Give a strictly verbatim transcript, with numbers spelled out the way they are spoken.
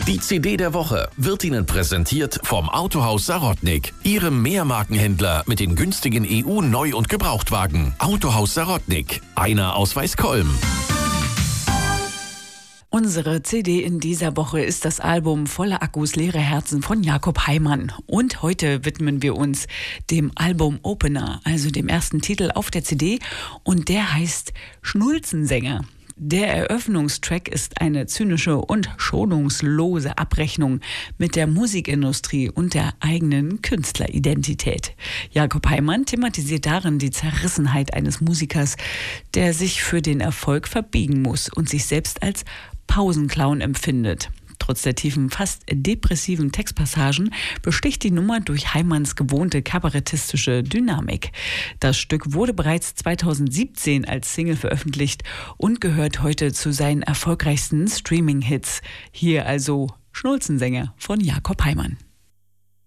Die C D der Woche wird Ihnen präsentiert vom Autohaus Sarotnik, Ihrem Mehrmarkenhändler mit den günstigen E U-Neu- und Gebrauchtwagen. Autohaus Sarotnik, einer aus Weißkolm. Unsere C D in dieser Woche ist das Album Voller Akkus, leere Herzen von Jakob Heimann. Und heute widmen wir uns dem Album Opener, also dem ersten Titel auf der C D. Und der heißt Schnulzensänger. Der Eröffnungstrack ist eine zynische und schonungslose Abrechnung mit der Musikindustrie und der eigenen Künstleridentität. Jakob Heimann thematisiert darin die Zerrissenheit eines Musikers, der sich für den Erfolg verbiegen muss und sich selbst als Pausenclown empfindet. Trotz der tiefen, fast depressiven Textpassagen besticht die Nummer durch Heimanns gewohnte kabarettistische Dynamik. Das Stück wurde bereits zweitausendsiebzehn als Single veröffentlicht und gehört heute zu seinen erfolgreichsten Streaming-Hits. Hier also Schnulzensänger von Jakob Heimann.